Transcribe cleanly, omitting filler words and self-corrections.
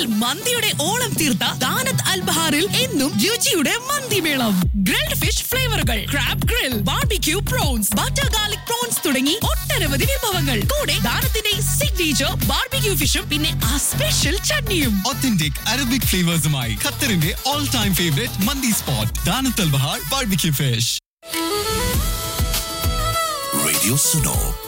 മന്തിയുടെ ഓളം തീർത്ത ദാനത്ത് അൽ ബഹാറിൽ എന്നും രുചിയുടെ മന്തിമേളം. Grilled fish ഫ്ലേവറുകൾ, crab grill, barbecue prawns, butter garlic prawns തുടങ്ങി ഒട്ടനവധി വിഭവങ്ങൾ. കൂടെ ദാനത്തിന്റെ സിഗ്നേച്ചർ ബാർബിക്യൂ ഫിഷും പിന്നെ ആ സ്പെഷ്യൽ ചട്നിയും. Authentic Arabic flavors-മായി ഖത്തറിന്റെ all time favorite മന്തി സ്പോട്ട് ദാനത്ത് അൽ Bahar barbecue fish. Radio Suno